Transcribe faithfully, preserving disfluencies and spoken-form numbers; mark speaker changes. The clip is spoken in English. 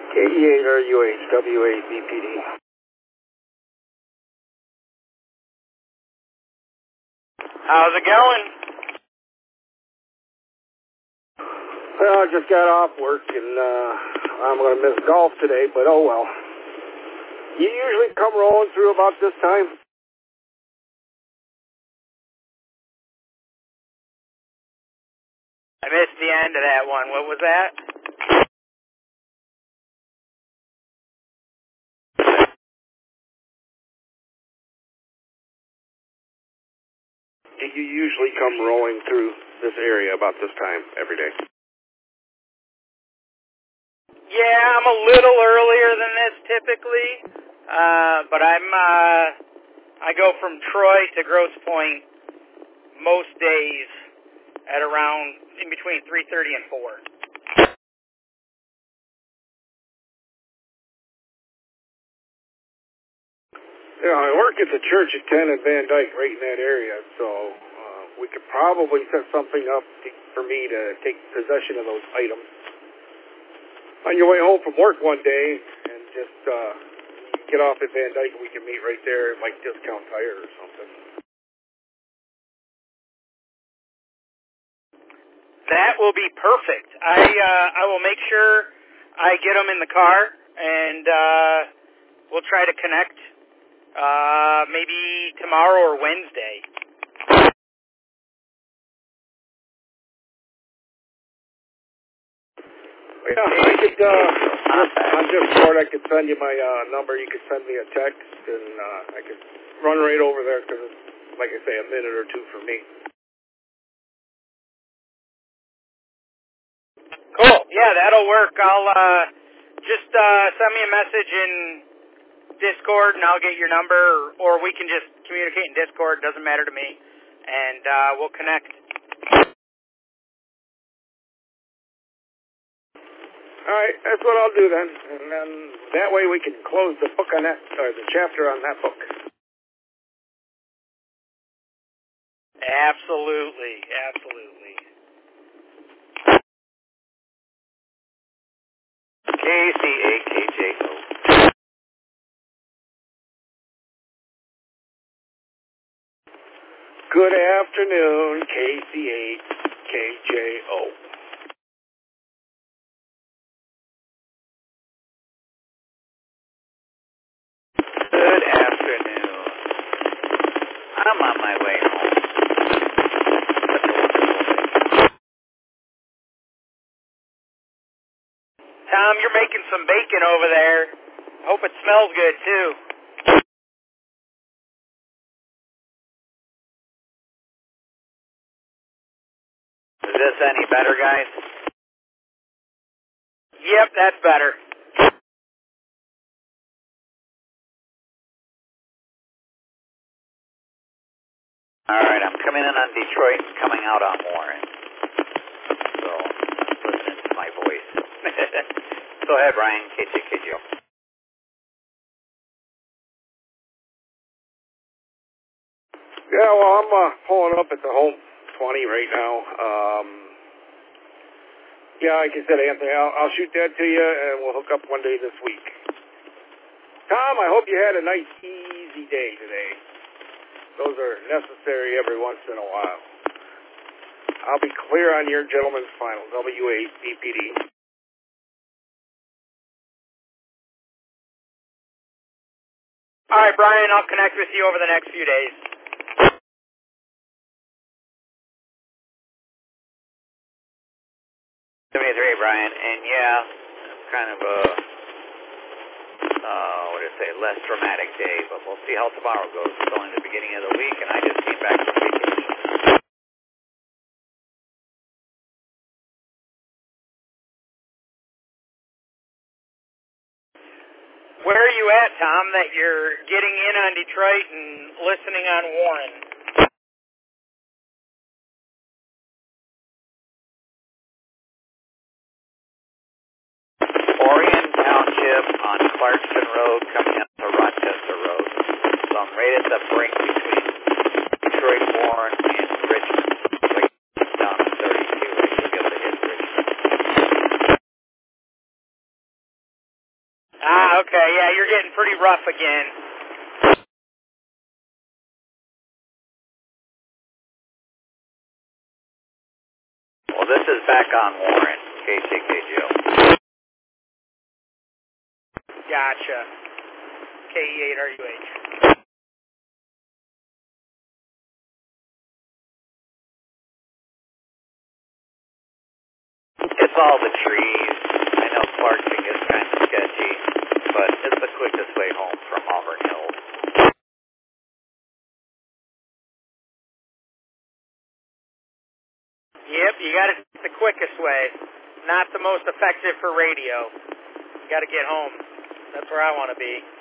Speaker 1: eighty-eight R U H, W eight B P D.
Speaker 2: How's it going?
Speaker 1: Well, I just got off work, and uh, I'm going to miss golf today, but oh well. You usually come rolling through about this time?
Speaker 2: I missed the end of that one. What was that?
Speaker 1: You usually come rolling through this area about this time every day?
Speaker 2: Yeah, I'm a little earlier than this typically, uh, but I'm, uh, I go from Troy to Grosse Pointe most days at around in between three thirty and four.
Speaker 1: Yeah, I work at the church at ten and Van Dyke right in that area, so uh, we could probably set something up to, for me to take possession of those items. On your way home from work one day, and just uh, get off at Van Dyke, and we can meet right there at like Discount Tire or something.
Speaker 2: That will be perfect. I uh, I will make sure I get them in the car, and uh, we'll try to connect uh, maybe tomorrow or Wednesday.
Speaker 1: Yeah, I could, uh, on Discord, I could send you my uh, number. You could send me a text, and uh, I could run right over there because it's, like I say, a minute or two for me.
Speaker 2: Cool. Yeah, that'll work. I'll uh, just uh, send me a message in Discord, and I'll get your number, or, or we can just communicate in Discord. Doesn't matter to me, and uh, we'll connect.
Speaker 1: All right, that's what I'll do then, and then that way we can close the book on that, or the chapter on that book.
Speaker 2: Absolutely, absolutely.
Speaker 3: K C A K J O.
Speaker 1: Good afternoon, K C eight K J O.
Speaker 3: Good afternoon. I'm on my way home.
Speaker 2: Tom, you're making some bacon over there. Hope it smells good, too.
Speaker 3: Is this any better, guys?
Speaker 2: Yep, that's better.
Speaker 3: All right, I'm coming in on Detroit and coming out on Warren. So, listening to my voice. Go ahead, Brian. K J K J O.
Speaker 1: Yeah, well, I'm uh, pulling up at the home twenty right now. Um, yeah, like I said, Anthony, I'll, I'll shoot that to you, and we'll hook up one day this week. Tom, I hope you had a nice, easy day today. Those are necessary every once in a while. I'll be clear on your gentleman's final, W eight B P D.
Speaker 2: All right, Brian, I'll connect with you over the next few days.
Speaker 3: seventy-three, Brian, and yeah, kind of a, uh, what do I say, less dramatic day, but we'll see how tomorrow goes. It's only the beginning of the week, and I just came back from vacation.
Speaker 2: Where are you at, Tom, that you're getting in on Detroit and listening on Warren?
Speaker 3: Orion Township on Clarkson Road coming up to Rochester Road. So I'm right at the brink between Detroit, Warren, and Richmond. Right down to thirty-two. I should be able to hit Richmond.
Speaker 2: Okay, yeah, you're getting pretty rough again.
Speaker 3: Well, this is back on Warren, K C K G O.
Speaker 2: Gotcha. K E eight R U H.
Speaker 3: It's all the trees. I know Clarkson is kind of sketchy, but it's the quickest way home from Auburn Hills.
Speaker 2: Yep, you got to take the quickest way. Not the most effective for radio. You got to get home. That's where I want to be.